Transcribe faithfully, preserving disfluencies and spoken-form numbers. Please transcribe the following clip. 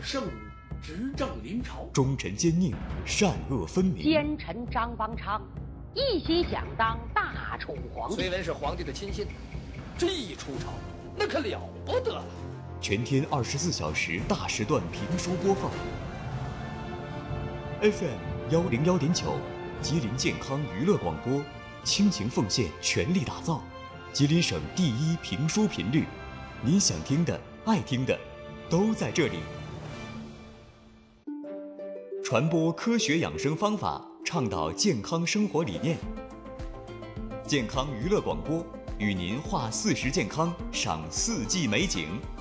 圣武执政临朝， 忠臣奸佞，善恶分明。 奸臣张邦昌一心想当大宠皇帝。 崔文是皇帝的亲信，这一出朝，那可了不得了。 全天二十四小时大时段评书播放 ，F M 幺零幺点九，吉林健康娱乐广播，倾情奉献，全力打造吉林省第一评书频率。您想听的、爱听的，都在这里。传播科学养生方法，倡导健康生活理念。健康娱乐广播与您话四时健康，赏四季美景。